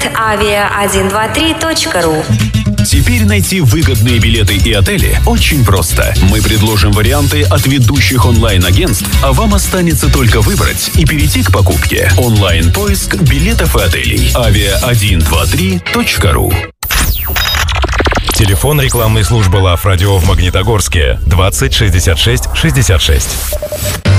avia123.ru. Теперь найти выгодные билеты и отели очень просто. Мы предложим варианты от ведущих онлайн-агентств, а вам останется только выбрать и перейти к покупке. Онлайн-поиск билетов и отелей. avia123.ru. Телефон рекламной службы Love Radio в Магнитогорске 20 66 66.